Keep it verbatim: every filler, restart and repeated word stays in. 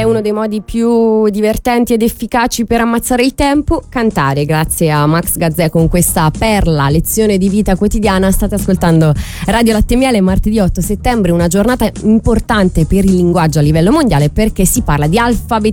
uno dei modi più divertenti ed efficaci per ammazzare il tempo? Cantare. Grazie a Max Gazzè con questa perla, lezione di vita quotidiana. State ascoltando Radio Latte e Miele, martedì otto settembre, una giornata importante per il linguaggio a livello mondiale perché si parla di alfabetizzazione